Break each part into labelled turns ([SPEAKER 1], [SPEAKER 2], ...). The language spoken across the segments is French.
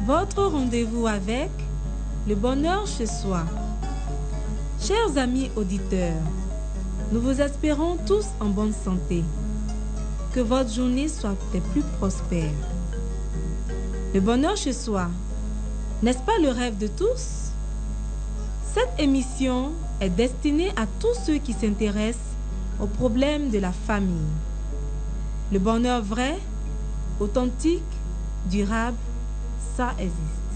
[SPEAKER 1] votre rendez-vous avec le bonheur chez soi. Chers amis auditeurs, nous vous espérons tous en bonne santé. Que votre journée soit des plus prospères. Le bonheur chez soi, n'est-ce pas le rêve de tous? Cette émission est destinée à tous ceux qui s'intéressent aux problèmes de la famille. Le bonheur vrai, authentique, durable, ça existe.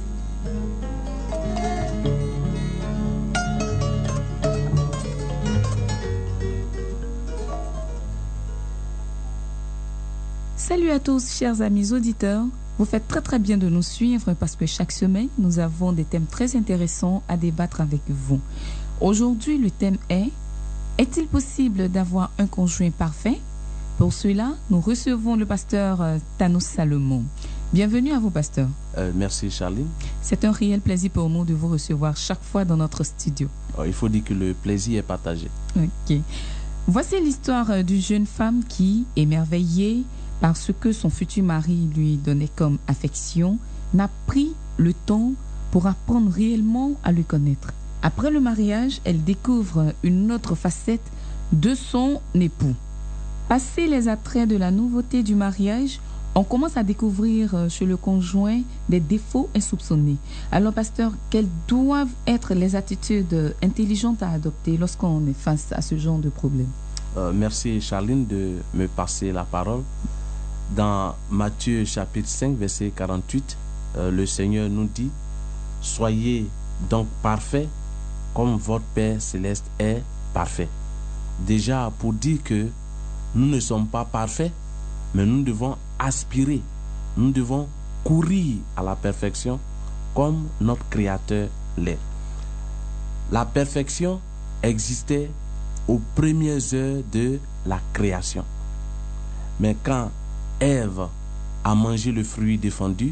[SPEAKER 2] Salut à tous, chers amis auditeurs. Vous faites très bien de nous suivre parce que chaque semaine, nous avons des thèmes très intéressants à débattre avec vous. Aujourd'hui, le thème est « Est-il possible d'avoir un conjoint parfait ?» Pour cela, nous recevons le pasteur Thanos Salomon. Bienvenue à vous, pasteur.
[SPEAKER 3] Merci, Charline.
[SPEAKER 2] C'est un réel plaisir pour nous de vous recevoir chaque fois dans notre studio.
[SPEAKER 3] Il faut dire que le plaisir est partagé.
[SPEAKER 2] Ok. Voici l'histoire d'une jeune femme qui, émerveillée par ce que son futur mari lui donnait comme affection, n'a pris le temps pour apprendre réellement à le connaître. Après le mariage, elle découvre une autre facette de son époux. Passé les attraits de la nouveauté du mariage, on commence à découvrir chez le conjoint des défauts insoupçonnés. Alors, pasteur, quelles doivent être les attitudes intelligentes à adopter lorsqu'on est face à ce genre de problème?
[SPEAKER 3] Merci, Charline, de me passer la parole. Dans Matthieu chapitre 5, verset 48, le Seigneur nous dit « Soyez donc parfaits comme votre Père céleste est parfait. » Déjà, pour dire que nous ne sommes pas parfaits, mais nous devons aspirer, nous devons courir à la perfection comme notre Créateur l'est. La perfection existait aux premières heures de la création. Mais quand Ève a mangé le fruit défendu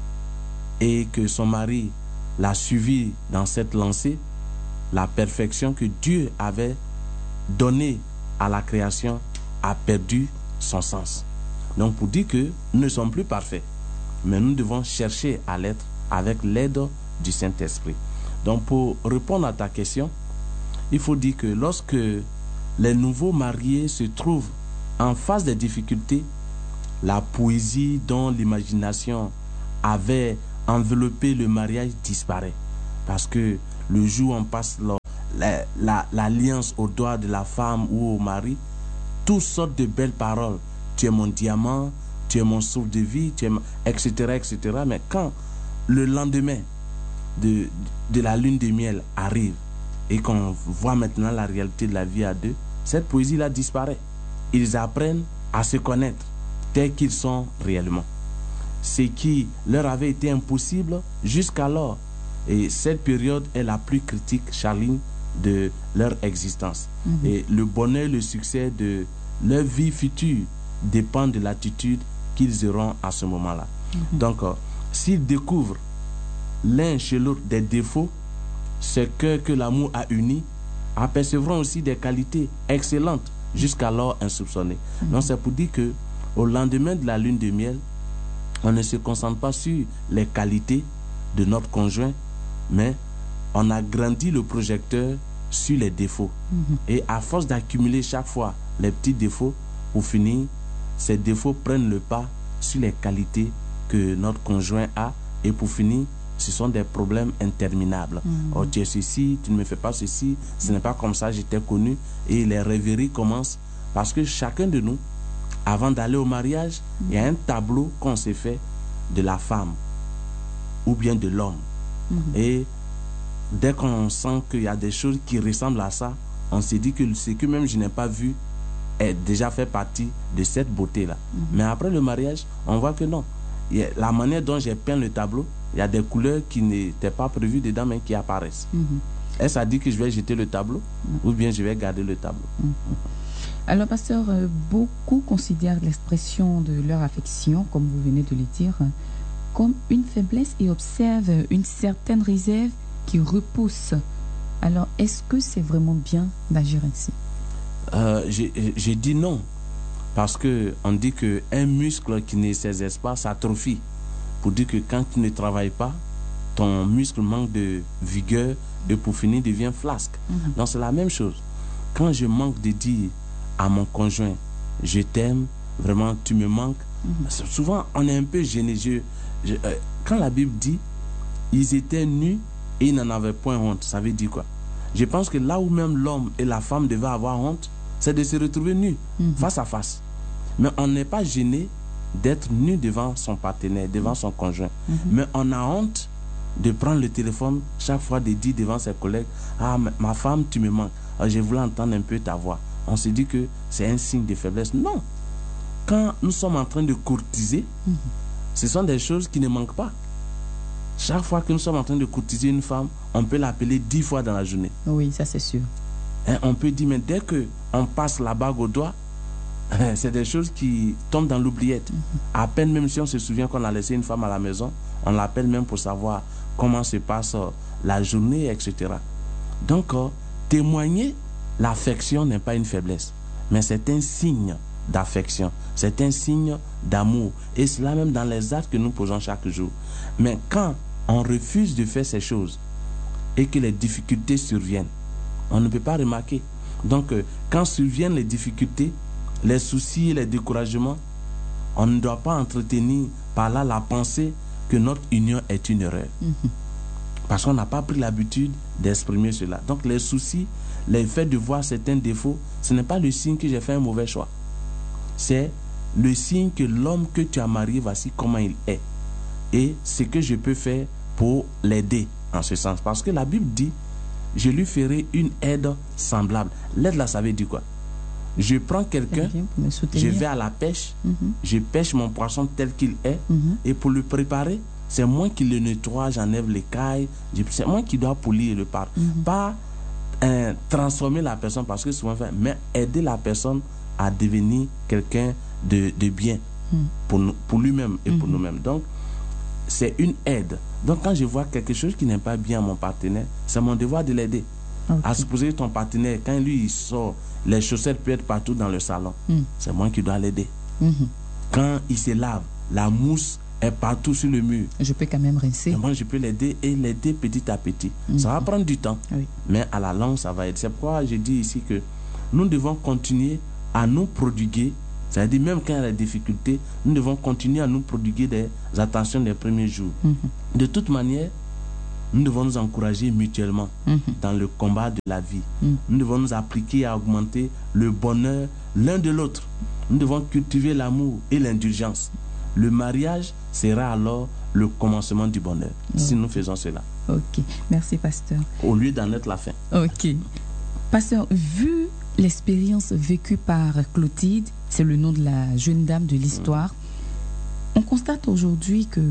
[SPEAKER 3] et que son mari l'a suivi dans cette lancée, la perfection que Dieu avait donnée à la création a perdu son sens. Donc pour dire que nous ne sommes plus parfaits, mais nous devons chercher à l'être avec l'aide du Saint-Esprit. Donc pour répondre à ta question, il faut dire que lorsque les nouveaux mariés se trouvent en face des difficultés, la poésie dont l'imagination avait enveloppé le mariage disparaît. Parce que le jour où on passe l'alliance au doigt de la femme ou au mari, toutes sortes de belles paroles. Tu es mon diamant, tu es mon souffle de vie, etc., etc. Mais quand le lendemain de la lune de miel arrive et qu'on voit maintenant la réalité de la vie à deux, cette poésie-là disparaît. Ils apprennent à se connaître tels qu'ils sont réellement. Ce qui leur avait été impossible jusqu'alors. Et cette période est la plus critique, Charline, de leur existence. Et le bonheur, le succès de leur vie future dépend de l'attitude qu'ils auront à ce moment-là. Donc, s'ils découvrent l'un chez l'autre des défauts, ce que l'amour a uni, apercevront aussi des qualités excellentes, jusqu'alors insoupçonnées. Donc, c'est pour dire que au lendemain de la lune de miel, on ne se concentre pas sur les qualités de notre conjoint, mais on a grandi le projecteur sur les défauts. Et à force d'accumuler chaque fois les petits défauts, pour finir, ces défauts prennent le pas sur les qualités que notre conjoint a. Et pour finir, ce sont des problèmes interminables. Oh, tu es ceci, tu ne me fais pas ceci, ce n'est pas comme ça, je t'ai connu. Et les rêveries commencent parce que chacun de nous, avant d'aller au mariage, il y a un tableau qu'on s'est fait de la femme ou bien de l'homme. Et dès qu'on sent qu'il y a des choses qui ressemblent à ça, on se dit que ce que même je n'ai pas vu est déjà fait partie de cette beauté-là. Mais après le mariage, on voit que non. La manière dont j'ai peint le tableau, il y a des couleurs qui n'étaient pas prévues dedans, mais qui apparaissent. Est-ce à dire que je vais jeter le tableau ou bien je vais garder le tableau?
[SPEAKER 2] Alors, pasteur, beaucoup considèrent l'expression de leur affection, comme vous venez de le dire, comme une faiblesse et observent une certaine réserve qui repousse. Alors, est-ce que c'est vraiment bien d'agir ainsi?
[SPEAKER 3] J'ai dit non. Parce qu'on dit qu'un muscle qui ne s'exerce pas s'atrophie. pour dire que quand tu ne travailles pas, ton muscle manque de vigueur et pour finir devient flasque. Donc c'est la même chose. Quand je manque de dire à mon conjoint, je t'aime, vraiment tu me manques, souvent on est un peu gêné. Quand la Bible dit, ils étaient nus et ils n'en avaient point honte, ça veut dire quoi? Je pense que là où même l'homme et la femme devaient avoir honte, c'est de se retrouver nus, face à face. Mais on n'est pas gêné d'être nu devant son partenaire, devant son conjoint. Mais on a honte de prendre le téléphone chaque fois de dire devant ses collègues, ah, ma femme, tu me manques, je voulais entendre un peu ta voix. On se dit que c'est un signe de faiblesse. Non. Quand nous sommes en train de courtiser, ce sont des choses qui ne manquent pas. Chaque fois que nous sommes en train de courtiser une femme, on peut l'appeler 10 fois dans la journée.
[SPEAKER 2] Oui, ça c'est sûr.
[SPEAKER 3] Et on peut dire, mais dès qu'on passe la bague au doigt, c'est des choses qui tombent dans l'oubliette. À peine même si on se souvient qu'on a laissé une femme à la maison, on l'appelle même pour savoir comment se passe la journée, etc. Donc, témoigner l'affection n'est pas une faiblesse, mais c'est un signe d'affection, c'est un signe d'amour. Et cela même dans les actes que nous posons chaque jour. Mais quand on refuse de faire ces choses et que les difficultés surviennent, on ne peut pas remarquer. Donc, quand surviennent les difficultés, les soucis et les découragements, on ne doit pas entretenir par là la pensée que notre union est une erreur. Parce qu'on n'a pas pris l'habitude d'exprimer cela. Donc les soucis, le fait de voir certains défauts, ce n'est pas le signe que j'ai fait un mauvais choix. C'est le signe que l'homme que tu as marié, voici comment il est. Et ce que je peux faire pour l'aider en ce sens. Parce que la Bible dit, je lui ferai une aide semblable. L'aide là, ça veut dire quoi? Je prends quelqu'un, je vais à la pêche, je pêche mon poisson tel qu'il est, et pour le préparer, c'est moi qui le nettoie, j'enlève les cailles, c'est moi qui dois polir le part. Pas transformer la personne, parce que souvent, mais aider la personne à devenir quelqu'un de bien pour lui-même et pour nous-mêmes. Donc, c'est une aide. Donc, quand je vois quelque chose qui n'est pas bien à mon partenaire, c'est mon devoir de l'aider. À supposer ton partenaire, quand lui il sort, les chaussettes peuvent être partout dans le salon. C'est moi qui dois l'aider. Quand il se lave, la mousse est partout sur le mur.
[SPEAKER 2] Je peux quand même rincer.
[SPEAKER 3] Moi, je peux l'aider et l'aider petit à petit. Ça va prendre du temps, mais à la longue, ça va aider. C'est pourquoi je dis ici que nous devons continuer à nous prodiguer. C'est-à-dire, même quand il y a des difficultés, nous devons continuer à nous prodiguer des attentions des premiers jours. De toute manière, nous devons nous encourager mutuellement dans le combat de la vie. Nous devons nous appliquer à augmenter le bonheur l'un de l'autre. Nous devons cultiver l'amour et l'indulgence. Le mariage sera alors le commencement du bonheur, si nous faisons cela.
[SPEAKER 2] Ok, merci pasteur.
[SPEAKER 3] Au lieu d'en être la fin.
[SPEAKER 2] Ok. Pasteur, vu l'expérience vécue par Clotilde, c'est le nom de la jeune dame de l'histoire, on constate aujourd'hui que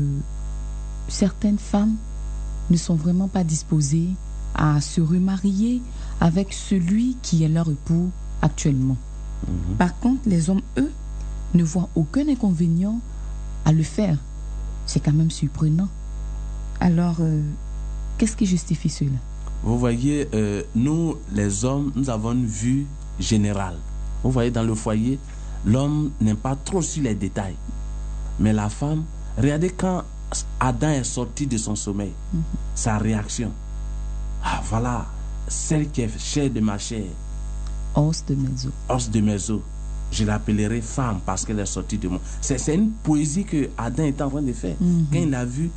[SPEAKER 2] certaines femmes ne sont vraiment pas disposées à se remarier avec celui qui est leur époux actuellement. Par contre, les hommes, eux, ne voient aucun inconvénient à le faire. C'est quand même surprenant. Alors, qu'est-ce qui justifie cela?
[SPEAKER 3] Vous voyez, nous, les hommes, nous avons une vue générale. Vous voyez, dans le foyer, l'homme n'aime pas trop sur les détails. Mais la femme, regardez quand Adam est sorti de son sommeil, sa réaction. Ah, voilà, celle qui est chair de ma chair.
[SPEAKER 2] Os de mes os.
[SPEAKER 3] Os de mes os. Je l'appellerai femme parce qu'elle est sortie de moi. C'est une poésie que Adam est en train de faire. Quand il a vu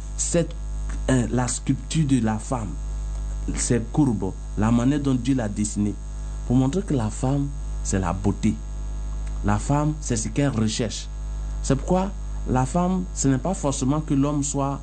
[SPEAKER 3] la sculpture de la femme, ses courbes, la manière dont Dieu l'a dessinée, pour montrer que la femme, c'est la beauté. La femme, c'est ce qu'elle recherche. C'est pourquoi la femme, ce n'est pas forcément que l'homme soit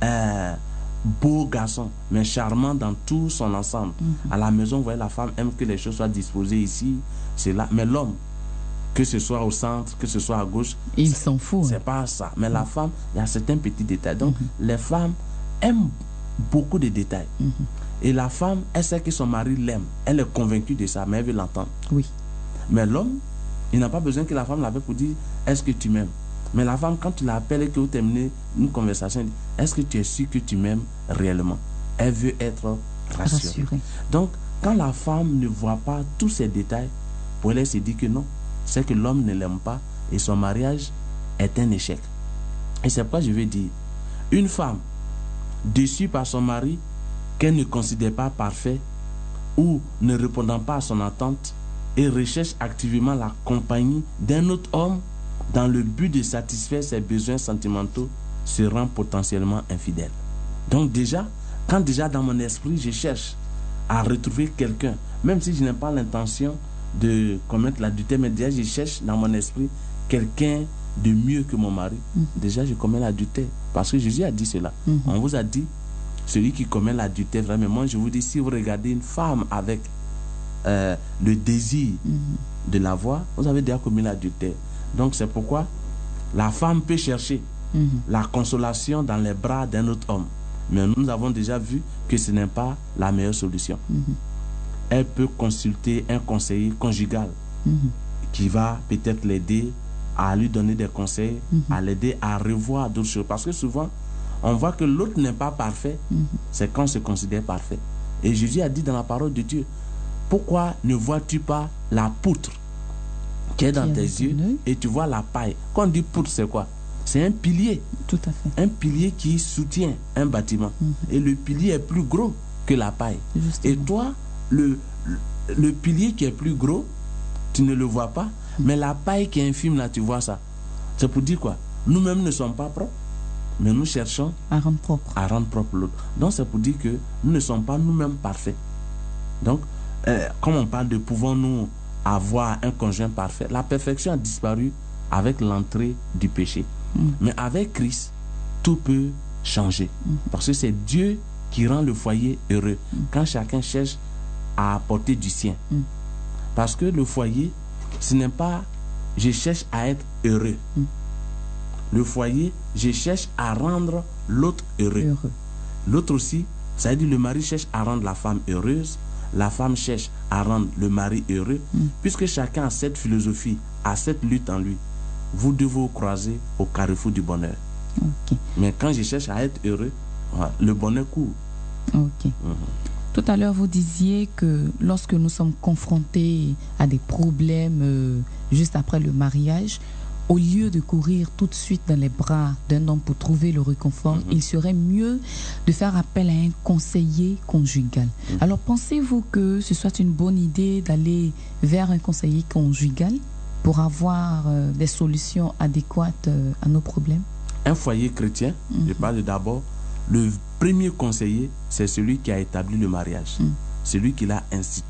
[SPEAKER 3] beau garçon, mais charmant dans tout son ensemble. À la maison, vous voyez, la femme aime que les choses soient disposées ici, c'est là. Mais l'homme, que ce soit au centre, que ce soit à gauche,
[SPEAKER 2] il s'en fout.
[SPEAKER 3] C'est pas ça. Mais la femme, il y a certains petits détails. Donc, les femmes aiment beaucoup de détails. Et la femme, elle sait que son mari l'aime. Elle est convaincue de ça, mais elle veut l'entendre.
[SPEAKER 2] Oui.
[SPEAKER 3] Mais l'homme, il n'a pas besoin que la femme l'appelle pour dire est-ce que tu m'aimes. Mais la femme, quand tu l'appelles et que vous terminez une conversation, elle dit est-ce que tu es sûr que tu m'aimes réellement? Elle veut être rassurée. Donc, quand la femme ne voit pas tous ces détails, pour elle se dit que non, c'est que l'homme ne l'aime pas et son mariage est un échec. Et c'est pourquoi je veux dire, Une femme déçue par son mari qu'elle ne considère pas parfait ou ne répondant pas à son attente et recherche activement la compagnie d'un autre homme dans le but de satisfaire ses besoins sentimentaux se rend potentiellement infidèle. Donc déjà, quand déjà dans mon esprit je cherche à retrouver quelqu'un, même si je n'ai pas l'intention de commettre l'adultère, mais déjà je cherche dans mon esprit quelqu'un de mieux que mon mari, déjà je commets l'adultère. Parce que Jésus a dit cela. On vous a dit, celui qui commet l'adultère, vraiment, moi je vous dis, si vous regardez une femme avec le désir de la voir, vous avez déjà commis l'adultère. Donc c'est pourquoi la femme peut chercher la consolation dans les bras d'un autre homme. Mais nous avons déjà vu que ce n'est pas la meilleure solution. Elle peut consulter un conseiller conjugal qui va peut-être l'aider à lui donner des conseils, à l'aider à revoir d'autres choses. Parce que souvent, on voit que l'autre n'est pas parfait, c'est quand on se considère parfait. Et Jésus a dit dans la parole de Dieu, pourquoi ne vois-tu pas la poutre qui est dans tes yeux et tu vois la paille? Quand on dit poutre, c'est quoi? C'est un pilier.
[SPEAKER 2] Tout à fait.
[SPEAKER 3] Un pilier qui soutient un bâtiment. Et le pilier est plus gros que la paille. Justement. Et toi, le pilier qui est plus gros, tu ne le vois pas, mais la paille qui est infime, là, tu vois ça. C'est pour dire quoi? Nous-mêmes ne sommes pas propres, mais nous cherchons à rendre propre l'autre. Donc c'est pour dire que nous ne sommes pas nous-mêmes parfaits. Donc, comme on parle de pouvons-nous avoir un conjoint parfait, la perfection a disparu avec l'entrée du péché. Mais avec Christ, tout peut changer. Parce que c'est Dieu qui rend le foyer heureux. Quand chacun cherche à apporter du sien. Parce que le foyer, ce n'est pas je cherche à être heureux. Le foyer, je cherche à rendre l'autre heureux. L'autre aussi, ça veut dire le mari cherche à rendre la femme heureuse, la femme cherche à rendre le mari heureux, puisque chacun a cette philosophie, a cette lutte en lui. Vous devez vous croiser au carrefour du bonheur. Mais quand je cherche à être heureux, le bonheur court.
[SPEAKER 2] Tout à l'heure, vous disiez que lorsque nous sommes confrontés à des problèmes juste après le mariage, au lieu de courir tout de suite dans les bras d'un homme pour trouver le réconfort, il serait mieux de faire appel à un conseiller conjugal. Alors, pensez-vous que ce soit une bonne idée d'aller vers un conseiller conjugal pour avoir des solutions adéquates à nos problèmes?
[SPEAKER 3] Un foyer chrétien, je parle d'abord, le premier conseiller, c'est celui qui a établi le mariage, celui qui l'a institué.